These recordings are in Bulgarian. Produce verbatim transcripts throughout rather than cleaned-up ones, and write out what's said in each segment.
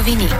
новини.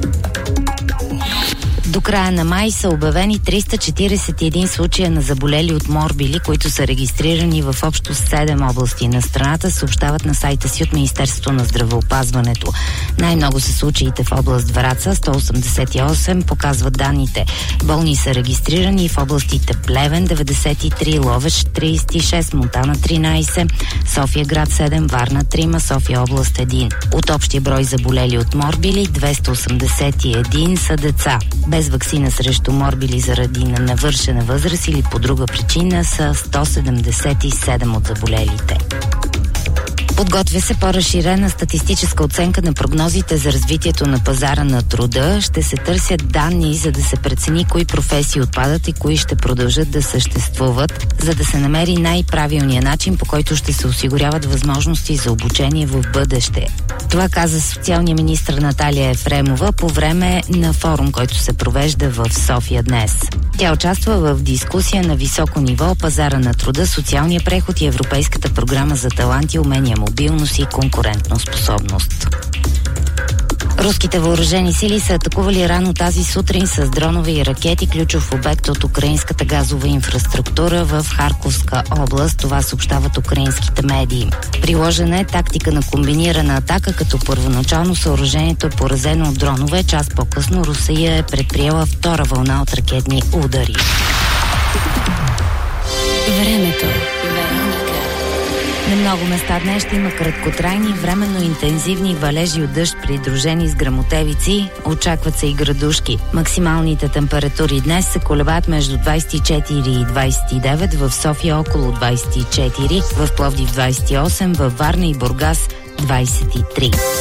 До края на май са обявени триста четиридесет и един случая на заболели от морбили, които са регистрирани в общо седем области на страната, съобщават на сайта си от Министерството на здравеопазването. Най-много са случаите в област Враца, сто осемдесет и осем, показват данните. Болни са регистрирани в областите Плевен, деветдесет и три, Ловеч, тридесет и шест, Монтана, тринадесет, София град седем, Варна три, София област един. От общия брой заболели от морбили, двеста осемдесет и един са деца. Без ваксина срещу морбили заради ненавършена възраст или по друга причина са сто седемдесет и седем от заболелите. Подготвя се по-разширена статистическа оценка на прогнозите за развитието на пазара на труда. Ще се търсят данни, за да се прецени кои професии отпадат и кои ще продължат да съществуват, за да се намери най-правилният начин, по който ще се осигуряват възможности за обучение в бъдеще. Това каза социалният министър Наталия Ефремова по време на форум, който се провежда в София днес. Тя участва в дискусия на високо ниво пазара на труда, социалния преход и Европейската програма за таланти, умения, мобилност и конкурентна способност. Руските въоръжени сили са атакували рано тази сутрин с дронове и ракети ключов обект от украинската газова инфраструктура в Харковска област. Това съобщават украинските медии. Приложена е тактика на комбинирана атака, като първоначално съоръжението е поразено от дронове. Час по-късно Русия е предприела втора вълна от ракетни удари. Времето. На много места днес ще има краткотрайни, временно интензивни валежи от дъжд, придружени с гръмотевици. Очакват се и градушки. Максималните температури днес се колебаят между двадесет и четири и двадесет и девет, в София около двадесет и четири, в Пловдив двадесет и осем, във Варна и Бургас двадесет и три.